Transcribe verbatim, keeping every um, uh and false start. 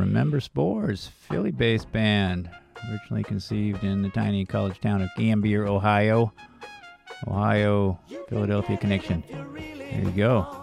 Remember Spores, Philly-based band, originally conceived in the tiny college town of Gambier, Ohio. Ohio, Philadelphia connection. There you go.